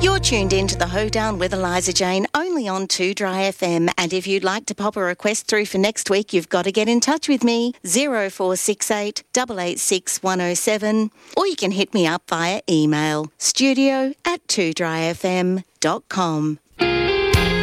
You're tuned in to the Hoedown with Eliza Jane, only on 2 Dry FM. And if you'd like to pop a request through for next week, you've got to get in touch with me, 0468 886 107. Or you can hit me up via email, studio@2dryfm.com.